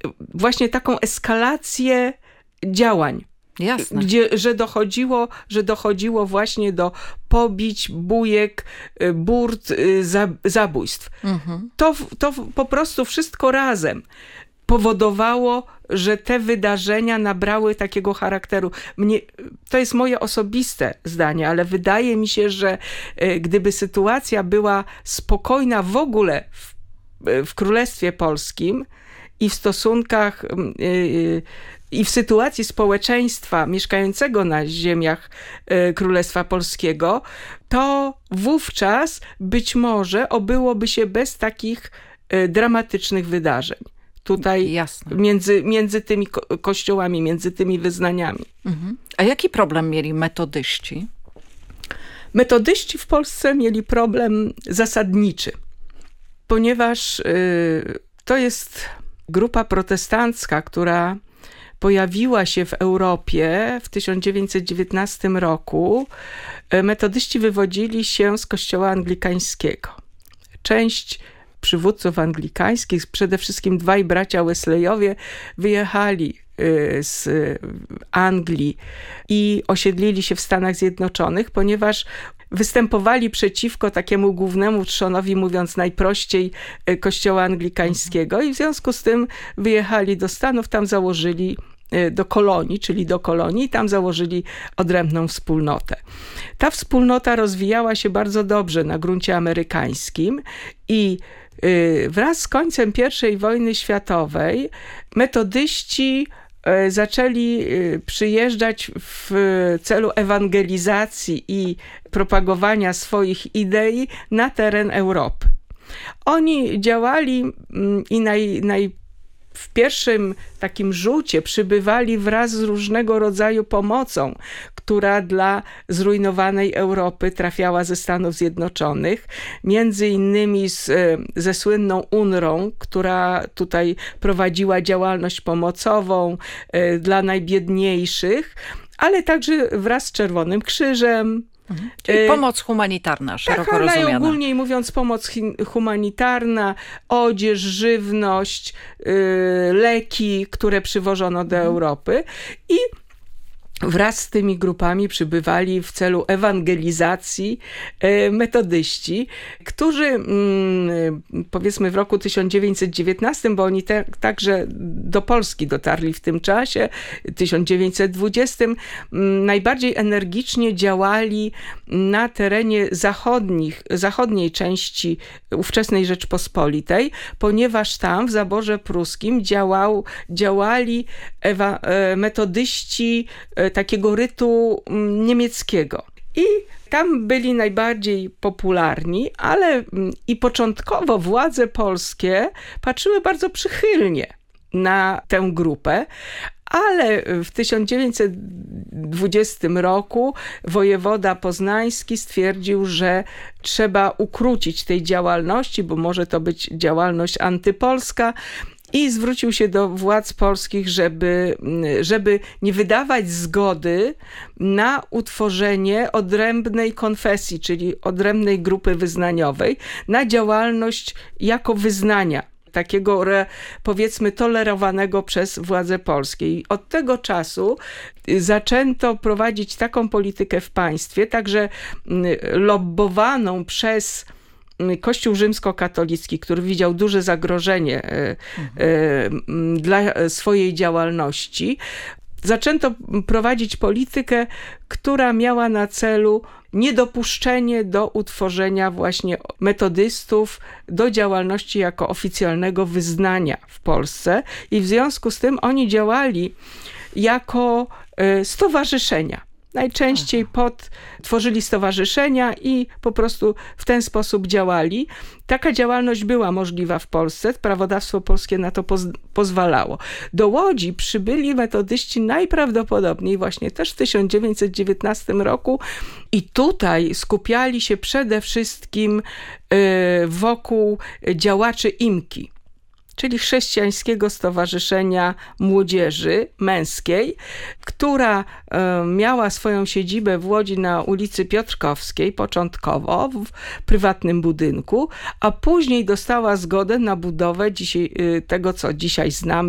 właśnie taką eskalację działań. Jasne. Że dochodziło właśnie do pobić, bujek, burt, zabójstw. To po prostu wszystko razem powodowało, że te wydarzenia nabrały takiego charakteru. To jest moje osobiste zdanie, ale wydaje mi się, że gdyby sytuacja była spokojna w ogóle w Królestwie Polskim i w stosunkach i w sytuacji społeczeństwa mieszkającego na ziemiach Królestwa Polskiego, to wówczas być może obyłoby się bez takich dramatycznych wydarzeń. Tutaj między tymi kościołami, między tymi wyznaniami. A jaki problem mieli metodyści? Metodyści w Polsce mieli problem zasadniczy, ponieważ to jest grupa protestancka, która pojawiła się w Europie w 1919 roku. Metodyści wywodzili się z kościoła anglikańskiego. Część przywódców anglikańskich, przede wszystkim dwaj bracia Wesleyowie, wyjechali z Anglii i osiedlili się w Stanach Zjednoczonych, ponieważ występowali przeciwko takiemu głównemu trzonowi, mówiąc najprościej, kościoła anglikańskiego i w związku z tym wyjechali do Stanów, tam założyli do kolonii, i tam założyli odrębną wspólnotę. Ta wspólnota rozwijała się bardzo dobrze na gruncie amerykańskim i wraz z końcem I wojny światowej metodyści zaczęli przyjeżdżać w celu ewangelizacji i propagowania swoich idei na teren Europy. Oni działali i w pierwszym takim rzucie przybywali wraz z różnego rodzaju pomocą, która dla zrujnowanej Europy trafiała ze Stanów Zjednoczonych, między innymi ze słynną UNRWą, która tutaj prowadziła działalność pomocową dla najbiedniejszych, ale także wraz z Czerwonym Krzyżem. Czyli pomoc humanitarna, szeroko rozumiana. Najogólniej mówiąc, pomoc humanitarna, odzież, żywność, leki, które przywożono do Europy i wraz z tymi grupami przybywali w celu ewangelizacji metodyści, którzy powiedzmy w roku 1919, bo oni także do Polski dotarli w tym czasie, 1920, najbardziej energicznie działali na terenie zachodniej części ówczesnej Rzeczpospolitej, ponieważ tam w zaborze pruskim działali metodyści takiego rytu niemieckiego. I tam byli najbardziej popularni, ale i początkowo władze polskie patrzyły bardzo przychylnie na tę grupę, ale w 1920 roku wojewoda poznański stwierdził, że trzeba ukrócić tej działalności, bo może to być działalność antypolska, i zwrócił się do władz polskich, żeby nie wydawać zgody na utworzenie odrębnej konfesji, czyli odrębnej grupy wyznaniowej, na działalność jako wyznania, takiego powiedzmy tolerowanego przez władze polskie. I od tego czasu zaczęto prowadzić taką politykę w państwie, także lobbowaną przez Kościół rzymskokatolicki, który widział duże zagrożenie dla swojej działalności, zaczęto prowadzić politykę, która miała na celu niedopuszczenie do utworzenia właśnie metodystów do działalności jako oficjalnego wyznania w Polsce i w związku z tym oni działali jako stowarzyszenia. Najczęściej tworzyli stowarzyszenia i po prostu w ten sposób działali. Taka działalność była możliwa w Polsce, prawodawstwo polskie na to pozwalało. Do Łodzi przybyli metodyści najprawdopodobniej właśnie też w 1919 roku i tutaj skupiali się przede wszystkim wokół działaczy IMKI, czyli Chrześcijańskiego Stowarzyszenia Młodzieży Męskiej, która miała swoją siedzibę w Łodzi na ulicy Piotrkowskiej początkowo w prywatnym budynku, a później dostała zgodę na budowę tego, co dzisiaj znamy,